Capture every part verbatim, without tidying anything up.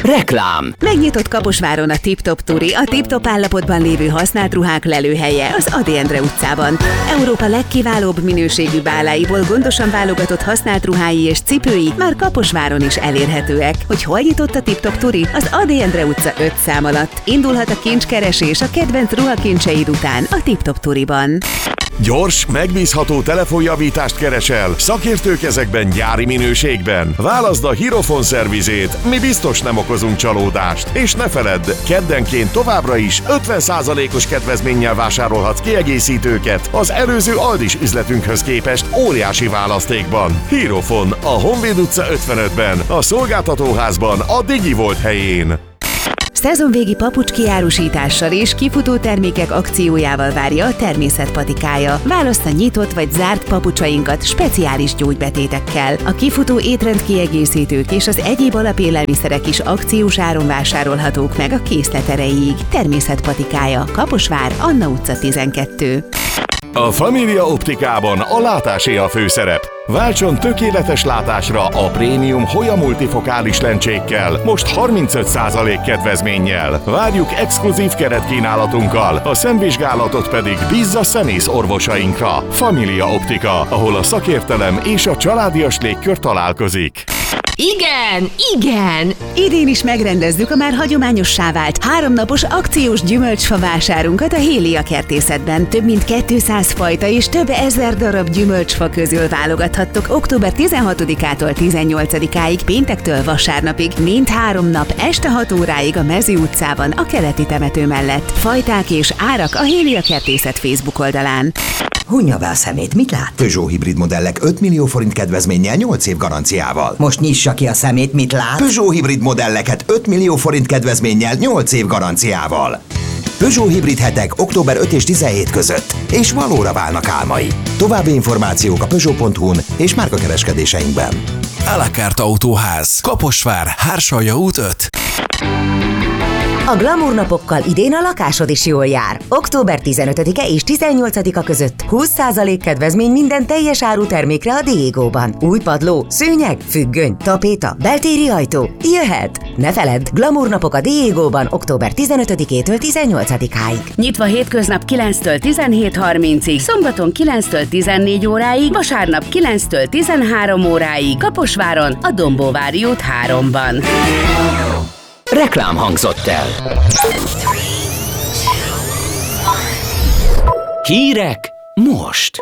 Reklám. Megnyitott Kaposváron a Tip-Top Turi, a tip-top állapotban lévő használt ruhák lelőhelye az Ady Endre utcában. Európa legkiválóbb minőségű báláiból gondosan válogatott használt ruhái és cipői már Kaposváron is elérhetőek. Hogy hol nyitott a Tip-Top Turi? Az Ady Endre utca öt szám alatt. Indulhat a kincskeresés a kedvenc ruhakincseid után a Tip-Top Turiban. Gyors, megbízható telefonjavítást keresel? Szakértő kezekben, gyári minőségben? Válaszd a Hirofon szervizét, mi biztos nem okozunk csalódást. És ne feledd, keddenként továbbra is ötven százalékos kedvezménnyel vásárolhatsz kiegészítőket az előző Aldis üzletünkhöz képest óriási választékban. Hirofon, a Honvéd utca ötvenötben, a szolgáltatóházban, a DigiVolt helyén. Szezonvégi papucski árusítással és kifutó termékek akciójával várja a Természet Patikája. Választ a nyitott vagy zárt papucsainkat speciális gyógybetétekkel. A kifutó étrendkiegészítők és az egyéb alapélelmiszerek is akciós áron vásárolhatók meg a készlet erejéig. Természet Patikája, Kaposvár, Anna utca tizenkettő. A Família Optikában a látásé a főszerep. Váltson tökéletes látásra a prémium Hoya multifokális lencsékkel, most harmincöt százalék kedvezménnyel. Várjuk exkluzív keretkínálatunkkal, a szemvizsgálatot pedig bízza szemész orvosainkra. Família Optika, ahol a szakértelem és a családias légkör találkozik. Igen, igen! Idén is megrendezzük a már hagyományossá vált háromnapos akciós gyümölcsfa vásárunkat a Hélia kertészetben. Több mint kétszáz fajta és több ezer darab gyümölcsfa közül válogathattok október tizenhatodikától tizennyolcadikáig, péntektől vasárnapig, mind három nap este hat óráig a Mező utcában, a keleti temető mellett. Fajták és árak a Hélia kertészet Facebook oldalán. Hunja be a szemét, mit lát? Peugeot hibrid modellek öt millió forint kedvezménnyel nyolc év garanciával. Most nyissa ki a szemét, mit lát? Peugeot hibrid modelleket öt millió forint kedvezménnyel nyolc év garanciával. Peugeot hibrid hetek október ötödike és tizenhetedike között, és valóra válnak álmai. További információk a Peugeot pont hu-n és márkakereskedéseinkben. A la carte Autóház, Kaposvár, Hársalja út öt. A Glamour napokkal idén a lakásod is jól jár. október tizenötödike és tizennyolcadika között húsz százalék kedvezmény minden teljes áru termékre a Diegóban. Új padló, szőnyeg, függöny, tapéta, beltéri ajtó. Jöhet! Ne feledd, Glamour napok a Diegóban október tizenötödikétől tizennyolcadikáig. Nyitva hétköznap kilenctől tizenhét harmincig, szombaton kilenctől tizennégy óráig, vasárnap kilenctől tizenhárom óráig, Kaposváron, a Dombóvári út háromban. Reklám hangzott el. Hírek most.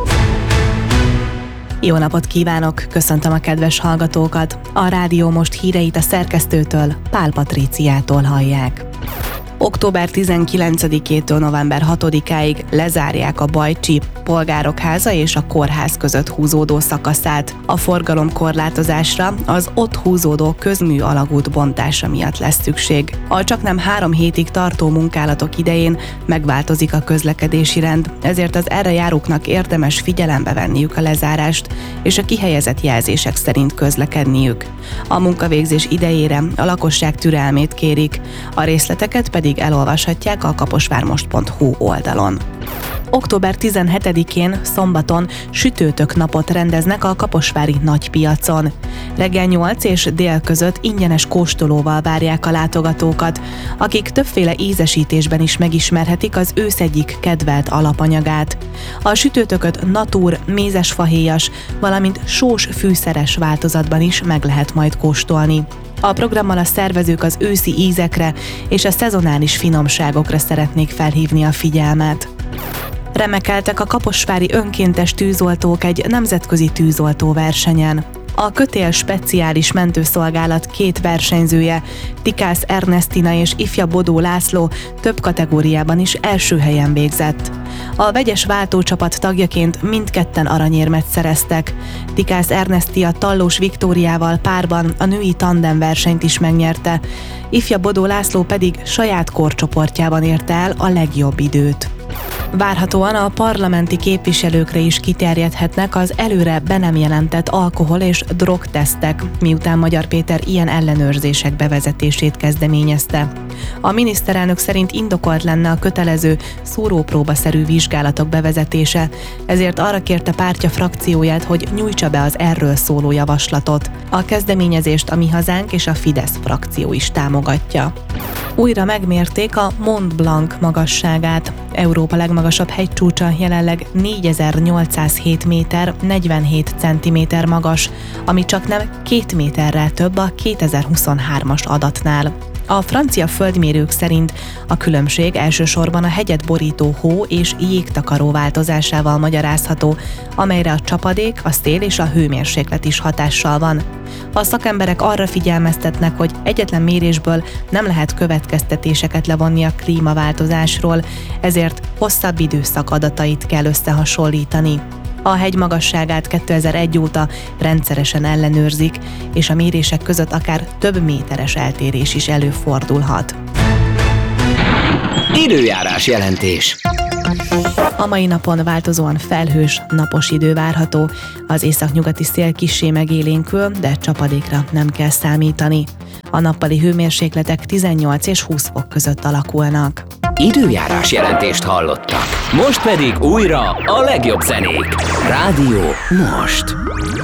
Jó napot kívánok, köszöntöm a kedves hallgatókat. A Rádió Most híreit a szerkesztőtől, Pál Patríciától hallják. október tizenkilencedikétől november hatodikáig lezárják a Bajcsi Polgárok Háza és a Kórház között húzódó szakaszát. A forgalomkorlátozásra az ott húzódó közmű alagút bontása miatt lesz szükség. A csaknem három hétig tartó munkálatok idején megváltozik a közlekedési rend, ezért az erre járóknak érdemes figyelembe venniük a lezárást, és a kihelyezett jelzések szerint közlekedniük. A munkavégzés idejére a lakosság türelmét kérik, a részleteket pedig elolvashatják a kaposvármost pont hu oldalon. október tizenhetedikén szombaton sütőtök napot rendeznek a kaposvári nagypiacon. Reggel nyolc és dél között ingyenes kóstolóval várják a látogatókat, akik többféle ízesítésben is megismerhetik az ősz egyik kedvelt alapanyagát. A sütőtököt natúr, mézesfahéjas, valamint sós fűszeres változatban is meg lehet majd kóstolni. A programmal a szervezők az őszi ízekre és a szezonális finomságokra szeretnék felhívni a figyelmet. Remekeltek a kaposvári önkéntes tűzoltók egy nemzetközi tűzoltó versenyen. A Kötél Speciális Mentőszolgálat két versenyzője, Tikász Ernestina és Ifja Bodó László több kategóriában is első helyen végzett. A vegyes váltócsapat tagjaként mindketten aranyérmet szereztek. Tikász Ernestia Tallós Viktóriával párban a női tandem versenyt is megnyerte, Ifja Bodó László pedig saját korcsoportjában érte el a legjobb időt. Várhatóan a parlamenti képviselőkre is kiterjedhetnek az előre be nem jelentett alkohol- és drogtesztek, miután Magyar Péter ilyen ellenőrzések bevezetését kezdeményezte. A miniszterelnök szerint indokolt lenne a kötelező szúrópróbaszerű vizsgálatok bevezetése, ezért arra kérte pártja frakcióját, hogy nyújtsa be az erről szóló javaslatot. A kezdeményezést a Mi Hazánk és a Fidesz frakció is támogatja. Újra megmérték a Mont Blanc magasságát. Európa legmagasabb hegycsúcsa jelenleg négyezer-nyolcszázhét méter, negyvenhét centiméter magas, ami csaknem két méterrel több a kétezer-huszonhármas adatnál. A francia földmérők szerint a különbség elsősorban a hegyet borító hó és jégtakaró változásával magyarázható, amelyre a csapadék, a szél és a hőmérséklet is hatással van. A szakemberek arra figyelmeztetnek, hogy egyetlen mérésből nem lehet következtetéseket levonni a klímaváltozásról, ezért hosszabb időszak adatait kell összehasonlítani. A hegy magasságát kétezer-egy óta rendszeresen ellenőrzik, és a mérések között akár több méteres eltérés is előfordulhat. Időjárás jelentés. A mai napon változóan felhős, napos idő várható, az északnyugati szél kissé megélénkül, de csapadékra nem kell számítani. A nappali hőmérsékletek tizennyolc és húsz fok között alakulnak. Időjárás jelentést hallottak. Most pedig újra a legjobb zenék. Rádió Most.